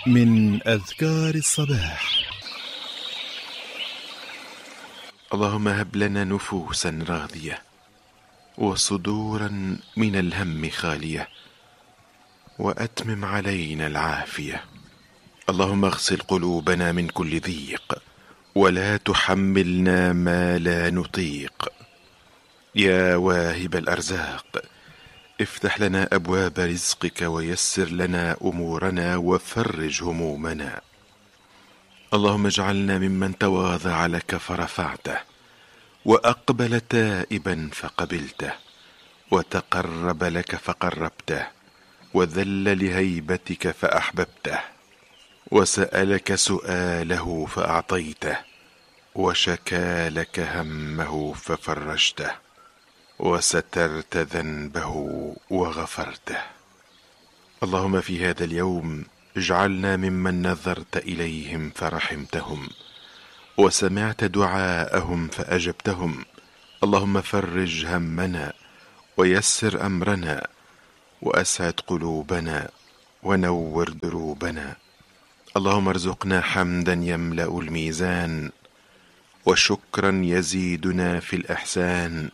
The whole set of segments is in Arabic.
من أذكار الصباح. اللهم هب لنا نفوسا راضية وصدورا من الهم خالية وأتمم علينا العافية. اللهم اغسل قلوبنا من كل ضيق ولا تحملنا ما لا نطيق. يا واهب الأرزاق افتح لنا أبواب رزقك ويسر لنا أمورنا وفرج همومنا. اللهم اجعلنا ممن تواضع لك فرفعته وأقبل تائبا فقبلته وتقرب لك فقربته وذل لهيبتك فأحببته وسألك سؤاله فأعطيته وشكى لك همه ففرجته وسترت ذنبه وغفرته. اللهم في هذا اليوم اجعلنا ممن نظرت إليهم فرحمتهم وسمعت دعاءهم فأجبتهم. اللهم فرج همنا ويسر أمرنا وأسعد قلوبنا ونور دروبنا. اللهم ارزقنا حمدا يملأ الميزان وشكرا يزيدنا في الإحسان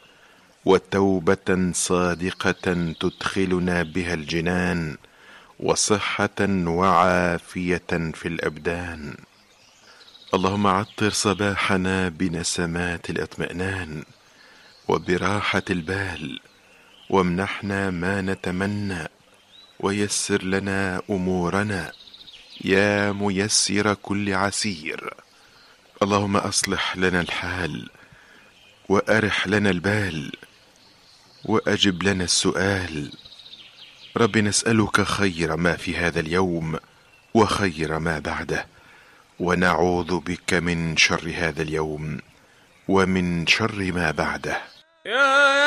وتوبة صادقة تدخلنا بها الجنان وصحة وعافية في الأبدان. اللهم عطر صباحنا بنسمات الاطمئنان وبراحة البال وامنحنا ما نتمنى ويسر لنا أمورنا يا ميسر كل عسير. اللهم أصلح لنا الحال وأرح لنا البال وأجب لنا السؤال. رب نسألك خير ما في هذا اليوم وخير ما بعده ونعوذ بك من شر هذا اليوم ومن شر ما بعده.